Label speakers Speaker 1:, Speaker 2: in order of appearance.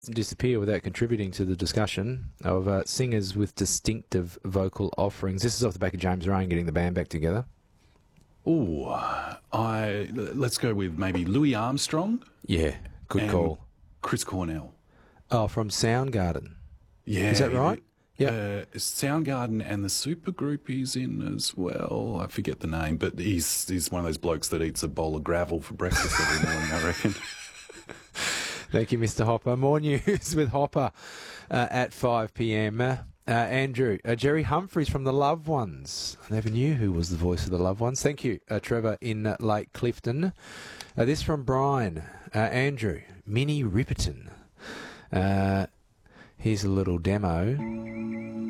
Speaker 1: disappear without contributing to the discussion of singers with distinctive vocal offerings. This is off the back of James Ryan getting the band back together.
Speaker 2: Let's go with maybe Louis Armstrong.
Speaker 1: Yeah, good call.
Speaker 2: Chris Cornell.
Speaker 1: Oh, from Soundgarden.
Speaker 2: Yeah.
Speaker 1: Is that right? Yeah.
Speaker 2: Soundgarden, and the supergroup he's in as well. I forget the name, but he's one of those blokes that eats a bowl of gravel for breakfast every morning, I reckon.
Speaker 1: Thank you, Mr. Hopper. More news with Hopper at 5 p.m. Andrew, Jerry Humphries from The Loved Ones. I never knew who was the voice of The Loved Ones. Thank you, Trevor in Lake Clifton. This from Brian. Andrew, Minnie Riperton. Here's a little demo.